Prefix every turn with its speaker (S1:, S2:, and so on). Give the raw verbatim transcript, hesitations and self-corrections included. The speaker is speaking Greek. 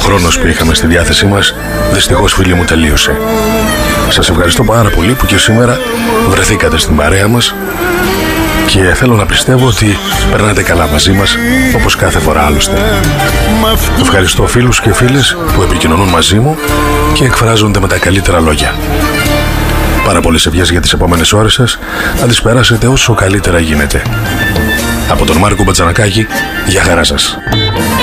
S1: χρόνος που είχαμε στη διάθεσή μας, δυστυχώς φίλοι μου, τελείωσε. Σας ευχαριστώ πάρα πολύ που και σήμερα βρεθήκατε στην παρέα μας και θέλω να πιστεύω ότι περνάτε καλά μαζί μας, όπως κάθε φορά άλλωστε. Ευχαριστώ φίλους και φίλες που επικοινωνούν μαζί μου και εκφράζονται με τα καλύτερα λόγια. Πάρα πολλές ευχές για τις επόμενες ώρες σας, να τις περάσετε όσο καλύτερα γίνεται. Από τον Μάρκο Μπατζανακάκη, για χαρά σας.